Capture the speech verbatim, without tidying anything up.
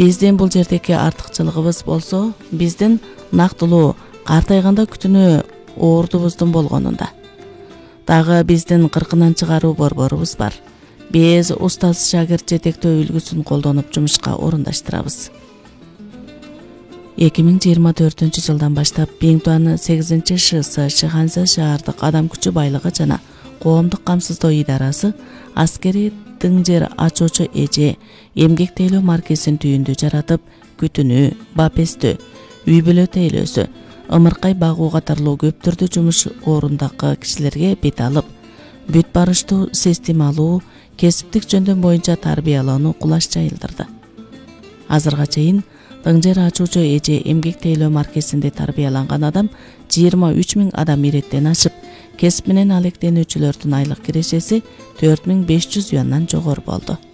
Биздин бул жердеги артыкчылыгыбыз болсо, биздин нактылуу картайганда күтүнө оордубуздун болгонунда. Дагы биздин кыркынан чыгаруу борборубуз бар. Биз устаз шагирт жетектөө үлгүсүн колдонуп жумушка орундаштырабыз. эки миң жыйырма төртүнчү жылдан баштап Биңтуан сегизинчи ШС Шыханза шаардык адам күчү байлыгы жана коомдук камсыздоо идарасы аскери тың жер ачуучу эже эмгектейлөө маркесин түйүндү жаратып, күтүнүү, бапестөө, үй бүлө тейлөөсү, ымыркай багуу катарлуу көп түрдүү жумуш орундагы кишилерге бет алып, бүт барыштуу, системалуу, кесиптик жөндөм боюнча тарбиялоону кулаш жайылдырды. Азырга чейин тың жер ачуучу эже эмгектейлөө маркесинде тарбияланган адам жыйырма үч миң адам иреттен ашып, кесип менен алектенүүчүлөрдүн айлык кирешеси төрт миң беш жүз юандан жогору болду.